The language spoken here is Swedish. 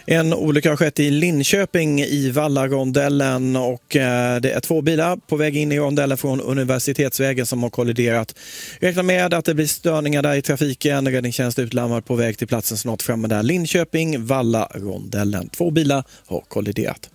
En olycka har skett i Linköping i Vallarondellen och det är 2 bilar på väg in i rondellen från Universitetsvägen som har kolliderat. Räkna med att det blir störningar där i trafiken. Räddningstjänst utlarmad på väg till platsen snart framme där. Linköping, Vallarondellen. 2 bilar har kolliderat.